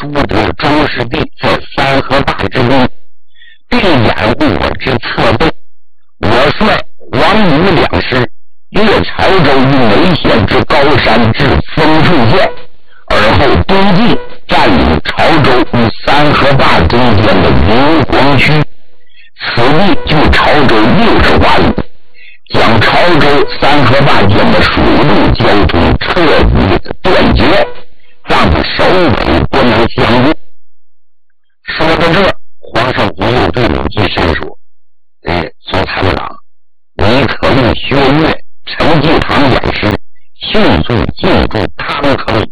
主得周师弟在三河坝之中，并掩护我之侧背。我率王武两师越潮州与眉县之高山至丰富县，而后东进，占领潮州与三河坝中间的灵光区，此地距潮州60华里，将潮州三河坝间的水陆交通彻底断绝，让他首尾不能相遇。说到这，黄圣依又对鲁智深说：宋参长，你可令薛岳、陈继堂演示迅速进驻汤坑，